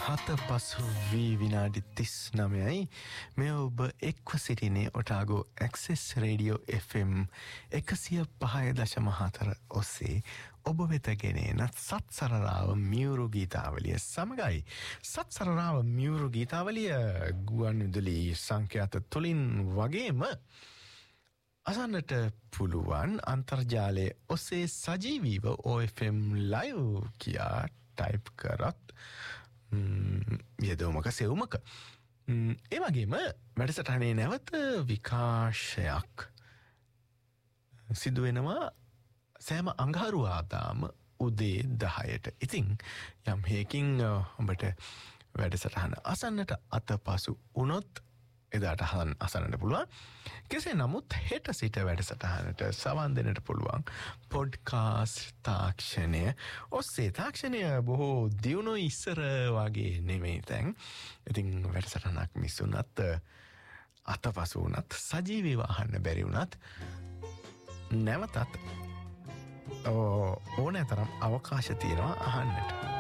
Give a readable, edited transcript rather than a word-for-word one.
පසු වී විනාඩි 39යි මේ ඔබ එක්ව සිටිනේ ඔටාගෝ ඇක්සෙස් රේඩියෝ FM 105.4 ඔස්සේ ඔබ වෙත ගෙනෙන සත්සරරාව මියුරු ගීතාවලිය සමගයි. සත්සරරාව මියුරු ගීතාවලිය ගුවන් විදුලි සංඛ්‍යාත තුලින් වගේම අසන්නට පුළුවන් අන්තර්ජාලයේ ඔස්සේ සජීවීව OFM live කියා ටයිප් කරත් යදෝමක සෙවුමක ඒ වගේම වැඩසටහනේ නැවත විකාශයක් සිදු වෙනවා සෑම අඟහරුවාදාම උදේ 10ට. ඉතින් යම් හේකින් ඔබට වැඩසටහන අසන්නට අතපසු වුණොත් එදාට අසන්නට පුළුවන්. කෙසේ නමුත් හෙට සිට වැඩසටහනට සවන් දෙන්නට පුළුවන් පොඩ්කාස්ට් තාක්ෂණය ඔස්සේ. තාක්ෂණය බොහෝ දියුණු ඉස්සර වගේ නෙමෙයි දැන්. ඉතින් වැඩසටහනක් මිස් වුණත් අතපසු වුණත් සජීවීව අහන්න බැරි වුණත් නැවතත් ඕනෑ තරම් අවකාශ තියෙනවා අහන්නට.